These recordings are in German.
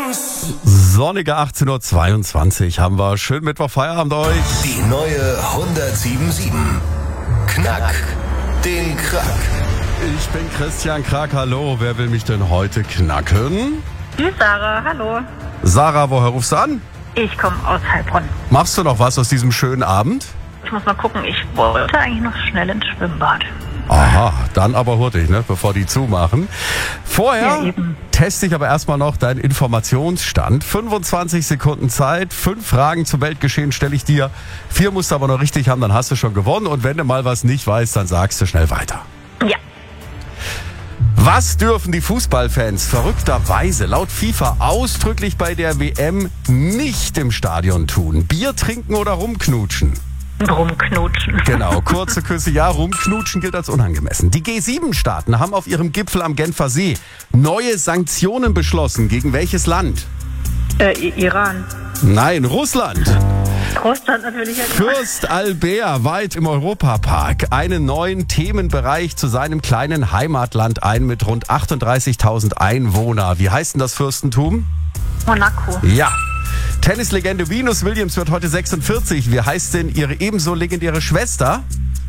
Sonnige 18.22 Uhr haben wir. Schönen Mittwoch, Feierabend euch. Die neue 107.7. Knack den Krack. Ich bin Christian Krack, hallo. Wer will mich denn heute knacken? Die Sarah, hallo. Sarah, woher rufst du an? Ich komme aus Heilbronn. Machst du noch was aus diesem schönen Abend? Ich muss mal gucken, ich wollte eigentlich noch schnell ins Schwimmbad. Aha, dann aber hurtig, ne, bevor die zumachen. Vorher Ja, eben. teste ich aber erstmal noch deinen Informationsstand. 25 Sekunden Zeit, 5 Fragen zum Weltgeschehen stelle ich dir. 4 musst du aber noch richtig haben, dann hast du schon gewonnen. Und wenn du mal was nicht weißt, dann sagst du schnell weiter. Ja. Was dürfen die Fußballfans verrückterweise laut FIFA ausdrücklich bei der WM nicht im Stadion tun? Bier trinken oder rumknutschen? Rumknutschen. Genau, kurze Küsse, ja, rumknutschen gilt als unangemessen. Die G7-Staaten haben auf ihrem Gipfel am Genfer See neue Sanktionen beschlossen. Gegen welches Land? Iran. Nein, Russland. Russland natürlich. Fürst Albert weiht im Europapark einen neuen Themenbereich zu seinem kleinen Heimatland ein mit rund 38.000 Einwohnern. Wie heißt denn das Fürstentum? Monaco. Ja. Tennislegende Venus Williams wird heute 46. Wie heißt denn ihre ebenso legendäre Schwester?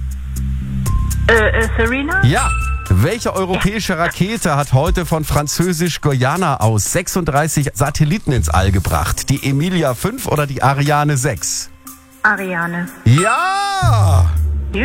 Serena? Ja. Welche europäische Rakete hat heute von französisch-Guyana aus 36 Satelliten ins All gebracht? Die Emilia 5 oder die Ariane 6? Ariane. Ja! Juhu.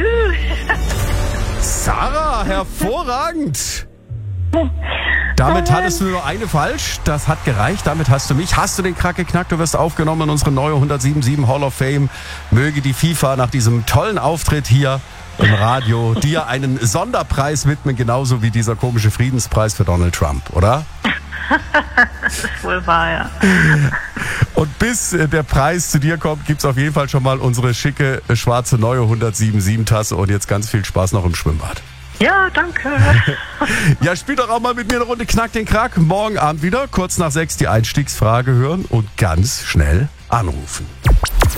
Sarah, hervorragend! Damit hattest du nur eine falsch. Das hat gereicht. Damit hast du mich. Hast du den Krack geknackt? Du wirst aufgenommen in unsere neue 107.7 Hall of Fame. Möge die FIFA nach diesem tollen Auftritt hier im Radio dir einen Sonderpreis widmen, genauso wie dieser komische Friedenspreis für Donald Trump, oder? Das ist wohl wahr, ja. Und bis der Preis zu dir kommt, gibt's auf jeden Fall schon mal unsere schicke, schwarze neue 107.7 Tasse und jetzt ganz viel Spaß noch im Schwimmbad. Ja, danke. Ja, spiel doch auch mal mit mir eine Runde Knack den Krack. Morgen Abend wieder, kurz nach 6 die Einstiegsfrage hören und ganz schnell anrufen.